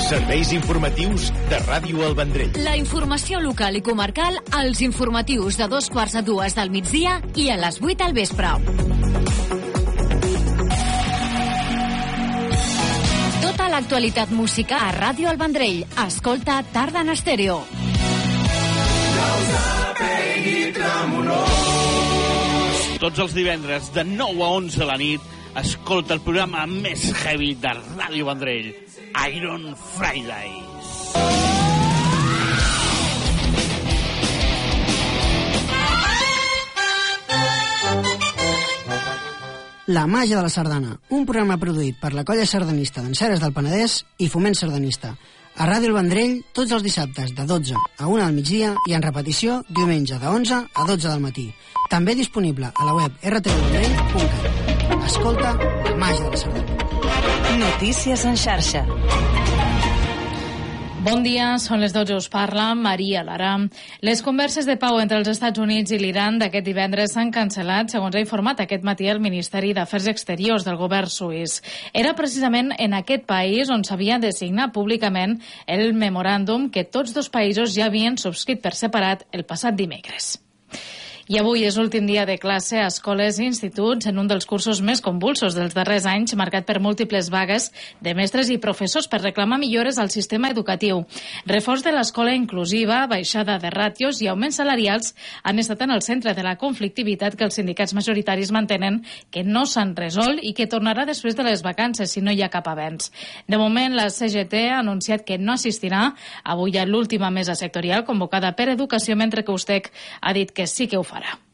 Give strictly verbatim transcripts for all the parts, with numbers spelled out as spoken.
Serveis informatius de Ràdio El Vendrell. La informació local i comarcal als informatius de dos quarts a dues del migdia i a les vuit al vespre. Tota l'actualitat musical a Ràdio El Vendrell. Escolta Tarda en Estèreo. Tots els divendres de nou a onze de la nit escolta el programa més heavy de Ràdio Vendrell, Iron Fridays. La màgia de la sardana, un programa produït per la colla sardanista d'Enseres del Penedès i Foment Sardanista. A Ràdio El Vendrell, tots els dissabtes de dotze a una del migdia i en repetició diumenge de onze a dotze del matí. També disponible a la web r t v vendrell punt cat. Escolta la màgia de la sardana. Notícies en xarxa. Bon dia, són les dotze, us parla Maria Lara. Les converses de pau entre els Estats Units i l'Iran d'aquest divendres s'han cancel·lat, segons ha informat aquest matí el Ministeri d'Afers Exteriors del govern suís. Era precisament en aquest país on s'havia de signar públicament el memoràndum que tots dos països ja havien subscrit per separat el passat dimecres. I avui és l'últim dia de classe a escoles i instituts en un dels cursos més convulsos dels darrers anys, marcat per múltiples vagues de mestres i professors per reclamar millores al sistema educatiu. Reforç de l'escola inclusiva, baixada de ràtios i augments salarials han estat en el centre de la conflictivitat que els sindicats majoritaris mantenen que no s'han resolt i que tornarà després de les vacances si no hi ha cap avenç. De moment, la C G T ha anunciat que no assistirà avui a l'última mesa sectorial convocada per Educació, mentre que USTEC ha dit que sí que ho farà.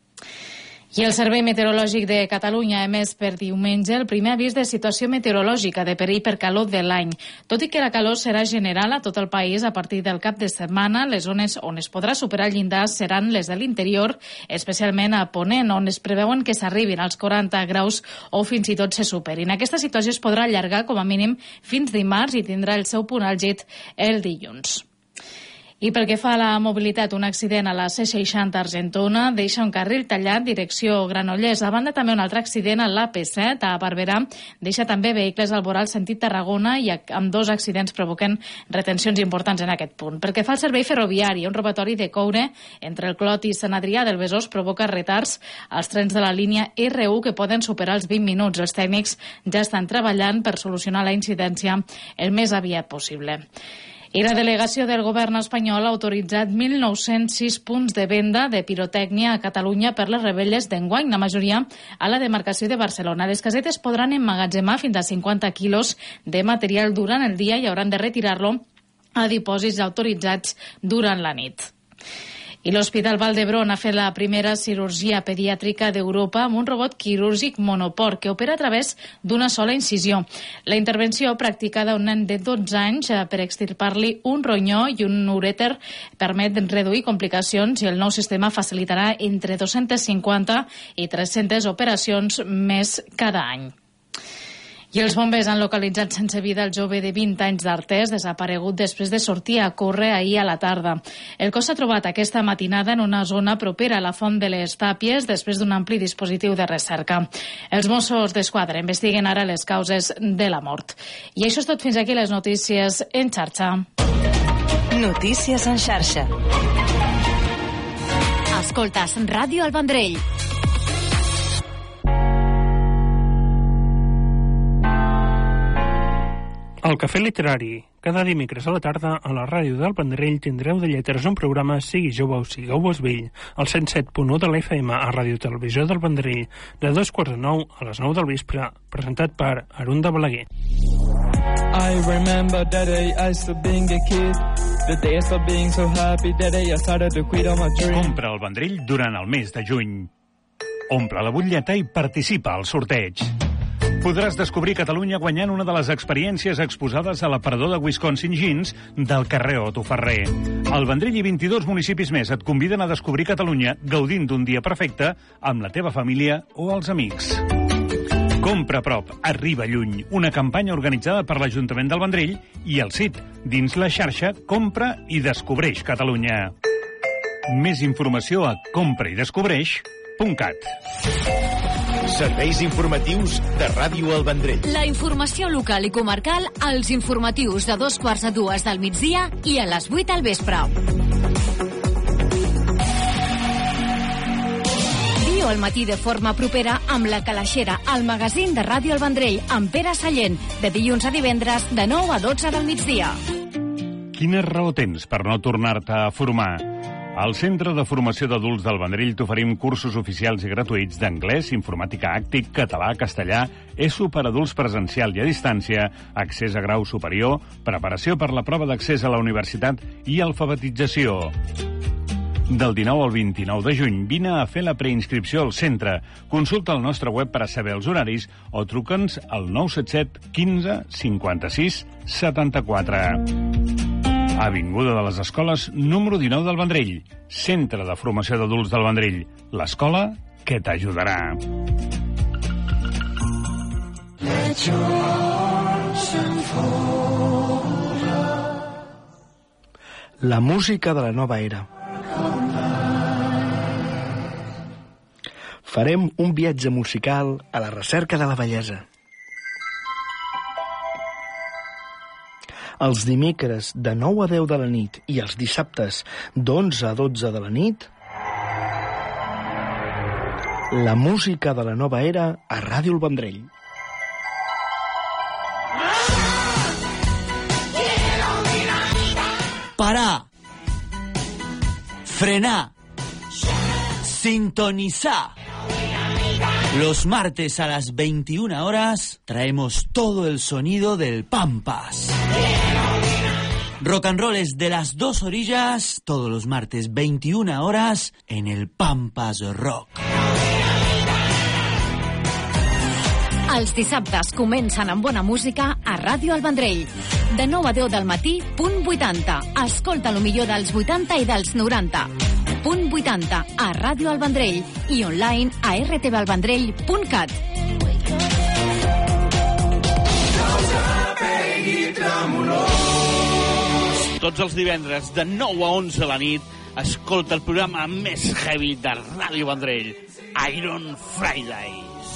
I el Servei Meteorològic de Catalunya ha emès per diumenge el primer avís de situació meteorològica de perill per calor de l'any. Tot i que la calor serà general a tot el país a partir del cap de setmana, les zones on es podrà superar el llindar seran les de l'interior, especialment a Ponent, on es preveuen que s'arribin als quaranta graus o fins i tot se superin. Aquesta situació es podrà allargar com a mínim fins dimarts i tindrà el seu punt àlgid el dilluns. I pel que fa a la mobilitat, un accident a la C seixanta Argentona deixa un carril tallat direcció Granollers. A banda, també un altre accident a l'A P set a Barberà deixa també vehicles al voral sentit Tarragona i amb dos accidents provoquen retencions importants en aquest punt. Pel que fa al servei ferroviari, un robatori de coure entre el Clot i Sant Adrià del Besòs provoca retards als trens de la línia R u que poden superar els vint minuts. Els tècnics ja estan treballant per solucionar la incidència el més aviat possible. I la delegació del govern espanyol ha autoritzat mil nou-cents sis punts de venda de pirotècnia a Catalunya per les rebelles d'enguany, la majoria a la demarcació de Barcelona. Les casetes podran emmagatzemar fins a cinquanta quilos de material durant el dia i hauran de retirar-lo a dipòsits autoritzats durant la nit. I l'Hospital Vall d'Hebron ha fet la primera cirurgia pediàtrica d'Europa amb un robot quirúrgic monoport que opera a través d'una sola incisió. La intervenció practicada a un nen de dotze anys per extirpar-li un ronyó i un urèter permet reduir complicacions i el nou sistema facilitarà entre dos-centes cinquanta i tres-centes operacions més cada any. I els bombers han localitzat sense vida el jove de vint anys d'Artés, desaparegut després de sortir a córrer ahir a la tarda. El cos s'ha trobat aquesta matinada en una zona propera a la Font de les Tàpies després d'un ampli dispositiu de recerca. Els Mossos d'Esquadra investiguen ara les causes de la mort. I això és tot, fins aquí les notícies en xarxa. Notícies en xarxa. Escoltes Ràdio El Vendrell. El Cafè Literari. Cada dimecres a la tarda a la ràdio del Vendrell tindreu de lletres un programa sigui jove o sigueu vell, al cent set punt u de la F M a Ràdio Televisió del Vendrell, de dos quarts de nou a les nou del vespre, presentat per Arunda Balaguer. I remember that day I still being a kid, the days of being so happy that day I started to quit on my dream. Compra el Vendrell durant el mes de juny. Omple la butlleta i participa al sorteig. Podràs descobrir Catalunya guanyant una de les experiències exposades a l'aparador de Wisconsin Jeans del carrer Otto Ferrer. El Vendrell i vint-i-dos municipis més et conviden a descobrir Catalunya gaudint d'un dia perfecte amb la teva família o els amics. Compra a prop, arriba lluny. Una campanya organitzada per l'Ajuntament del Vendrell i el C I T, dins la xarxa Compra i Descobreix Catalunya. Més informació a compra i descobreix punt cat. Serveis informatius de Ràdio El Vendrell. La informació local i comarcal als informatius de dos quarts a dues del migdia i a les vuit al vespre. Viu el matí de forma propera amb La Calaixera, el magazín de Ràdio El Vendrell, amb Pere Sallent, de dilluns a divendres de nou a dotze del migdia. Quina raó tens per no tornar-te a formar? Al Centre de Formació d'Adults del Vendrell t'oferim cursos oficials i gratuïts d'anglès, informàtica àctic, català, castellà, ESO per adults presencial i a distància, accés a grau superior, preparació per la prova d'accés a la universitat i alfabetització. Del dinou al vint-i-nou de juny, vine a fer la preinscripció al centre. Consulta el nostre web per a saber els horaris o truca'ns al nou set set quinze cinquanta-sis setanta-quatre. Avinguda de les Escoles, número dinou del Vendrell. Centre de Formació d'Adults del Vendrell. L'escola que t'ajudarà. La música de la nova era. Farem un viatge musical a la recerca de la bellesa. Els dimecres de nou a deu de la nit i els dissabtes d'onze a dotze de la nit, la música de la nova era a Ràdio El Vendrell. Parar, frenar, sintonizar. Los martes a las veintiuna horas traemos todo el sonido del Pampas. Rock and roll es de las dos orillas, todos los martes veintiuna horas en el Pampas Rock. Els dissabtes comencen amb bona música a Ràdio El Vendrell. De nou a deu del matí, punt vuitanta. Escolta lo millor dels vuitanta i dels noranta. Punt vuitanta a Ràdio El Vendrell i online a r t v el vendrell punt cat. Tots els divendres de nou a onze a la nit escolta el programa més heavy de Ràdio Vendrell, Iron Fridays.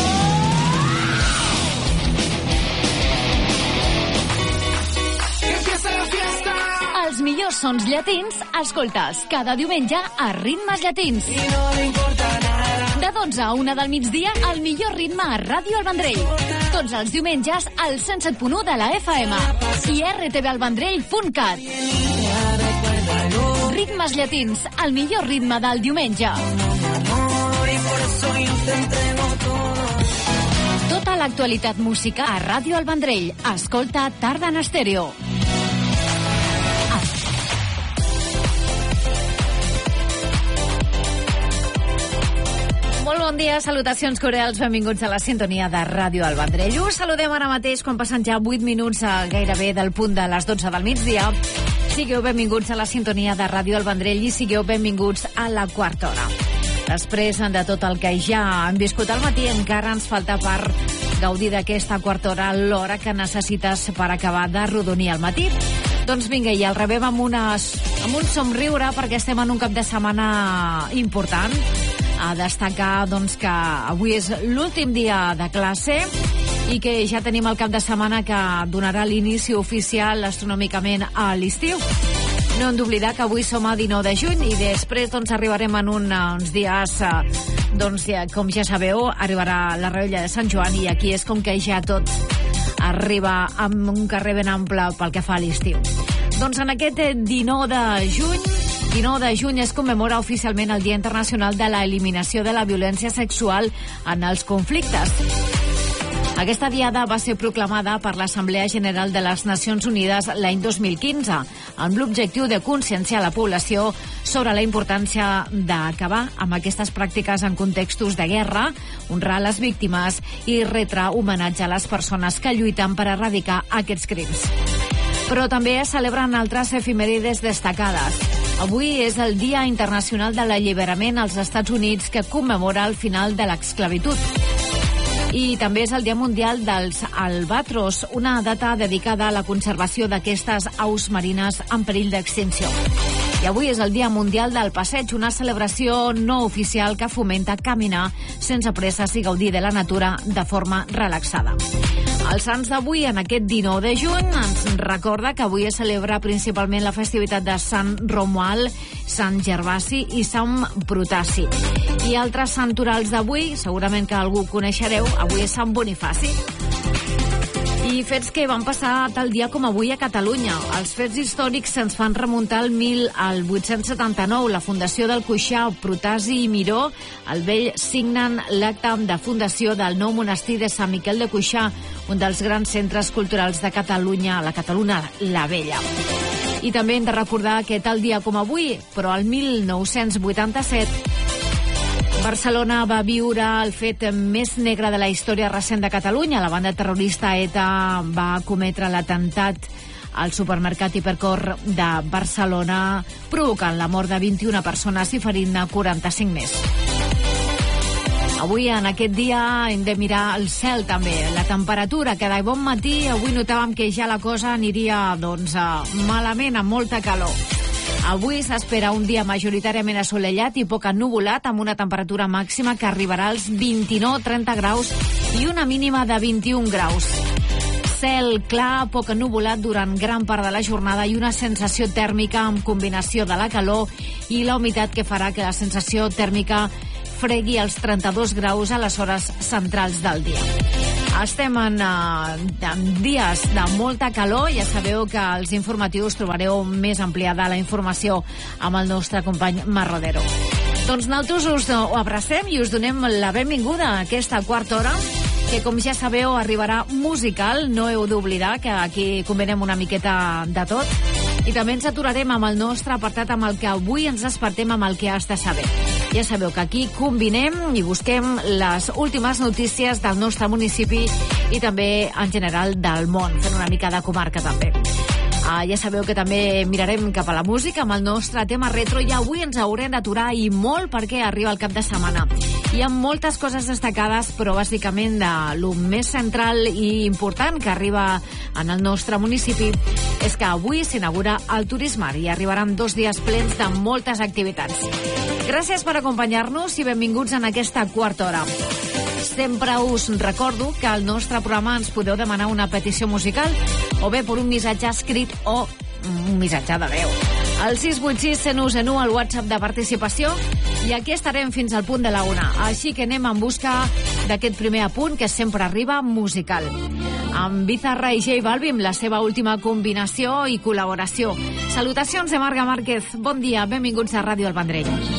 Els millors sons llatins escoltes cada diumenge a Ritmes Llatins. De dotze a una del migdia, el millor ritme a Ràdio El Vendrell. Tots els diumenges al cent set punt u de la F M i r t v el vendrell punt cat. Ritmes Llatins, el millor ritme del diumenge. Tota l'actualitat música a Ràdio El Vendrell. Escolta Tarda en Estèreo. Molt bon dia, salutacions cordials, benvinguts a la sintonia de Ràdio El Vendrell. Us saludem ara mateix quan passen ja vuit minuts a gairebé del punt de les dotze del migdia. Sigueu benvinguts a la sintonia de Ràdio El Vendrell i sigueu benvinguts a la quarta hora. Després de tot el que ja hem viscut al matí, encara ens falta per gaudir d'aquesta quarta hora l'hora que necessites per acabar de rodonir el matí. Doncs vinga, i el rebem amb, unes, amb un somriure perquè estem en un cap de setmana important. A destacar doncs, que avui és l'últim dia de classe i que ja tenim el cap de setmana que donarà l'inici oficial astronòmicament a l'estiu. No hem d'oblidar que avui som a dinou de juny i després doncs, arribarem en un, uns dies, doncs, ja, com ja sabeu, arribarà la Revetlla de Sant Joan i aquí és com que ja tot arriba amb un carrer ben ample pel que fa a l'estiu. Doncs en aquest dinou de juny dinou de juny es commemora oficialment el Dia Internacional de l'Eliminació de la Violència Sexual en els Conflictes. Aquesta diada va ser proclamada per l'Assemblea General de les Nacions Unides l'any dos mil quinze, amb l'objectiu de conscienciar la població sobre la importància d'acabar amb aquestes pràctiques en contextos de guerra, honrar les víctimes i retre homenatge a les persones que lluiten per erradicar aquests crims. Però també es celebren altres efemèrides destacades. Avui és el Dia Internacional de l'Alliberament als Estats Units, que commemora el final de l'esclavitud. I també és el Dia Mundial dels Albatros, una data dedicada a la conservació d'aquestes aus marines en perill d'extinció. I avui és el Dia Mundial del Passeig, una celebració no oficial que fomenta caminar sense presses i gaudir de la natura de forma relaxada. Els sants d'avui, en aquest dinou de juny, ens recorda que avui es celebra principalment la festivitat de Sant Romuald, Sant Gervasi i Sant Protasi. I altres santorals d'avui, segurament que algú coneixereu, avui és Sant Bonifaci. I fets que van passar tal dia com avui a Catalunya. Els fets històrics se'ns fan remuntar al, mil, al vuit-cents setanta-nou. La fundació del Cuixà, Protasi i Miró, el vell, signen l'acte de fundació del nou monestir de Sant Miquel de Cuixà, un dels grans centres culturals de Catalunya, la Catalunya la Vella. I també hem de recordar que tal dia com avui, però al mil nou-cents vuitanta-set, Barcelona va viure el fet més negre de la història recent de Catalunya. La banda terrorista ETA va cometre l'atemptat al supermercat Hipercor de Barcelona, provocant la mort de vint-i-una persones i ferint-ne quaranta-cinc més. Avui, en aquest dia, hem de mirar el cel també, la temperatura, que de bon matí avui notàvem que ja la cosa aniria doncs, malament, amb molta calor. Avui s'espera un dia majoritàriament assolellat i poc ennuvolat, amb una temperatura màxima que arribarà als vint-i-nou a trenta graus i una mínima de vint-i-un graus. Cel clar, poc ennuvolat durant gran part de la jornada i una sensació tèrmica amb combinació de la calor i la humitat que farà que la sensació tèrmica fregui els trenta-dos graus a les hores centrals del dia. Estem en, en dies de molta calor. Ja sabeu que als informatius trobareu més ampliada la informació amb el nostre company Mar Rodero. Doncs nosaltres us ho abracem i us donem la benvinguda a aquesta quarta hora, que, com ja sabeu, arribarà musical. No heu d'oblidar que aquí combinem una miqueta de tot. I també ens aturarem amb el nostre apartat amb el que avui ens despertem amb el que has de saber. Ja sabeu que aquí combinem i busquem les últimes notícies del nostre municipi i també, en general, del món, fent una mica de comarca també. Uh, ja sabeu que també mirarem cap a la música amb el nostre tema retro i avui ens haurem d'aturar i molt perquè arriba el cap de setmana. Hi ha moltes coses destacades, però bàsicament de lo més central i important que arriba en el nostre municipi és que avui s'inaugura el Turismar i arribaran dos dies plens de moltes activitats. Gràcies per acompanyar-nos i benvinguts en aquesta quarta hora. Sempre us recordo que al nostre programa ens podeu demanar una petició musical o bé per un missatge escrit o un missatge de veu. Al sis vuit sis, cent u, cent u, el WhatsApp de participació, i aquí estarem fins al punt de la una. Així que anem en busca d'aquest primer apunt que sempre arriba musical. Amb Bizarra i J Balvin, la seva última combinació i col·laboració. Salutacions de Marga Márquez. Bon dia, benvinguts a Ràdio El Vendrell.